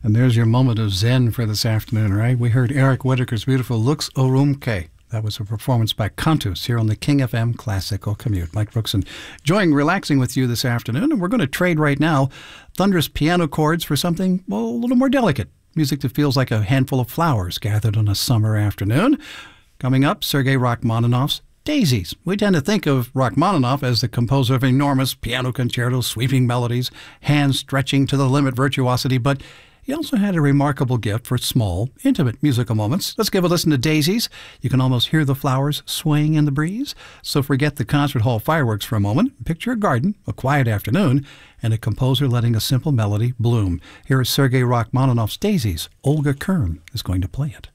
And there's your moment of zen for this afternoon, right? We heard Eric Whitacre's beautiful Lux Orumque. That was a performance by Cantus here on the King FM Classical Commute. Mike Brooks enjoying relaxing with you this afternoon, and we're going to trade right now thunderous piano chords for something, well, a little more delicate. Music that feels like a handful of flowers gathered on a summer afternoon. Coming up, Sergei Rachmaninoff's Daisies. We tend to think of Rachmaninoff as the composer of enormous piano concertos, sweeping melodies, hands stretching to the limit virtuosity, but he also had a remarkable gift for small, intimate musical moments. Let's give a listen to Daisies. You can almost hear the flowers swaying in the breeze. So forget the concert hall fireworks for a moment. Picture a garden, a quiet afternoon, and a composer letting a simple melody bloom. Here is Sergei Rachmaninoff's Daisies. Olga Kern is going to play it.